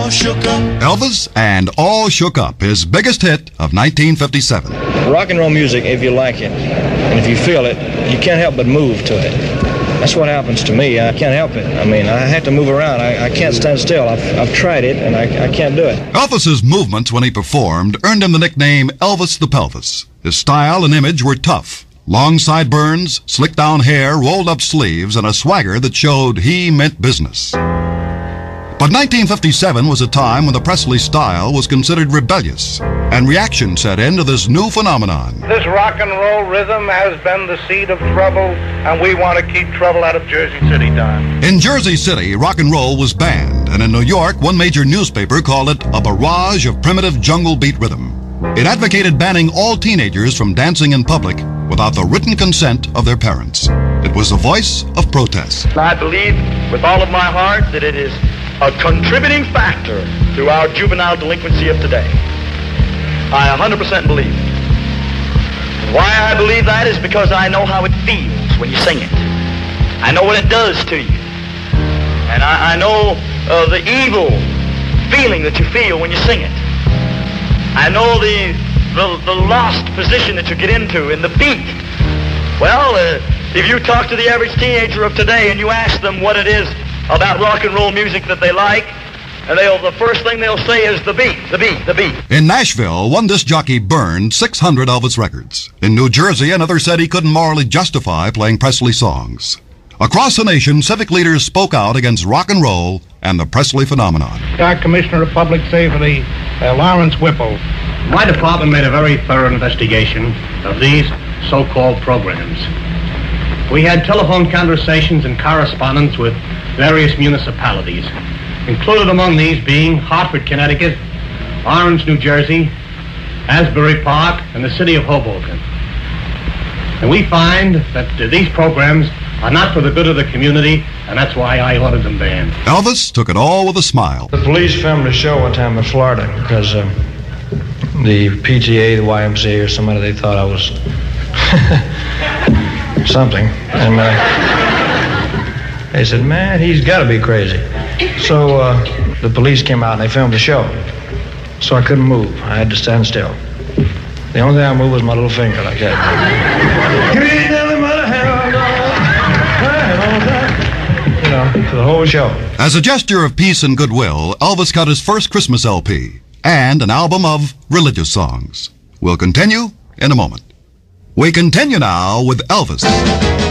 all shook up. Elvis and All Shook Up, his biggest hit of 1957. Rock and roll music, if you like it, and if you feel it, you can't help but move to it. That's what happens to me. I can't help it. I mean, I have to move around. I can't stand still. I've tried it, and I can't do it. Elvis's movements when he performed earned him the nickname Elvis the Pelvis. His style and image were tough. Long sideburns, slick down hair, rolled up sleeves, and a swagger that showed he meant business. But 1957 was a time when the Presley style was considered rebellious, and reaction set in to this new phenomenon. This rock and roll rhythm has been the seed of trouble, and we want to keep trouble out of Jersey City, Don. In Jersey City, rock and roll was banned, and in New York, one major newspaper called it a barrage of primitive jungle beat rhythm. It advocated banning all teenagers from dancing in public without the written consent of their parents. It was the voice of protest. I believe with all of my heart that it is a contributing factor to our juvenile delinquency of today. I 100% believe it. And why I believe that is because I know how it feels when you sing it. I know what it does to you. And I know the evil feeling that you feel when you sing it. I know the lost position that you get into in the beat. Well, if you talk to the average teenager of today and you ask them what it is about rock and roll music that they like, and the first thing they'll say is the beat, the beat, the beat. In Nashville, one disc jockey burned 600 Elvis records. In New Jersey, another said he couldn't morally justify playing Presley songs. Across the nation, civic leaders spoke out against rock and roll and the Presley phenomenon. Our Commissioner of Public Safety, Lawrence Whipple. My department made a very thorough investigation of these so-called programs. We had telephone conversations and correspondence with various municipalities, included among these being Hartford, Connecticut, Orange, New Jersey, Asbury Park, and the city of Hoboken. And we find that these programs are not for the good of the community, and that's why I ordered them banned. Elvis took it all with a smile. The police filmed a show one time in Florida because the PTA, the YMCA, or somebody, they thought I was something. And they said, man, he's got to be crazy. So the police came out and they filmed the show. So I couldn't move. I had to stand still. The only thing I moved was my little finger like that. You know, for the whole show. As a gesture of peace and goodwill, Elvis cut his first Christmas LP and an album of religious songs. We'll continue in a moment. We continue now with Elvis.